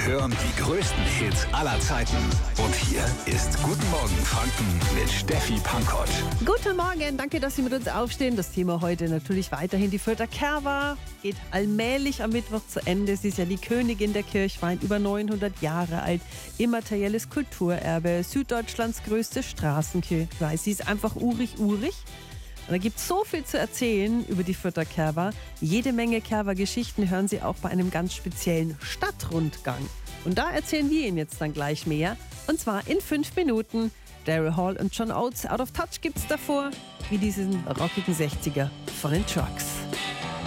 hören die größten Hits aller Zeiten. Und hier ist Guten Morgen Franken mit Steffi Pankoć. Guten Morgen, danke, dass Sie mit uns aufstehen. Das Thema heute natürlich weiterhin die Fürther Kerwa. Geht allmählich am Mittwoch zu Ende. Sie ist ja die Königin der Kirchweih, über 900 Jahre alt. Immaterielles Kulturerbe, Süddeutschlands größte Straßenkirchweih. Sie ist einfach urig. Und da gibt es so viel zu erzählen über die Fürther Kerwa. Jede Menge Kerwa-Geschichten hören Sie auch bei einem ganz speziellen Stadtrundgang. Und da erzählen wir Ihnen jetzt dann gleich mehr. Und zwar in 5 Minuten. Daryl Hall und John Oates, Out of Touch gibt's davor, wie diesen rockigen 60er von den Trucks.